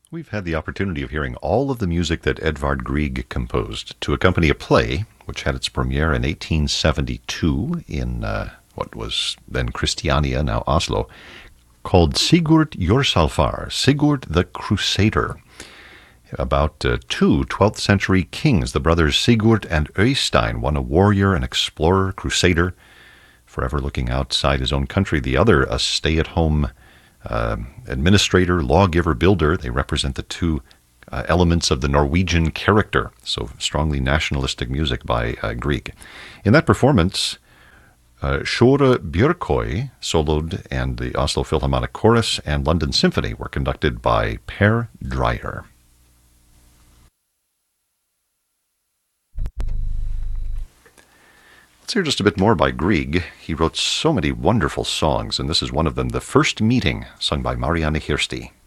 We've had the opportunity of hearing all of the music that Edvard Grieg composed to accompany a play which had its premiere in 1872 in what was then Christiania, now Oslo, called Sigurd Jorsalfar, Sigurd the Crusader, about two 12th century kings, the brothers Sigurd and Eystein, one a warrior, an explorer, crusader, forever looking outside his own country, the other a stay-at-home administrator, lawgiver, builder. They represent the two elements of the Norwegian character, so strongly nationalistic music by Grieg. In that performance, Sjore Bjørkøy soloed, and the Oslo Philharmonic Chorus and London Symphony were conducted by Per Dreyer. Let's hear just a bit more by Grieg. He wrote so many wonderful songs, and this is one of them, The First Meeting, sung by Marianne Hirsti.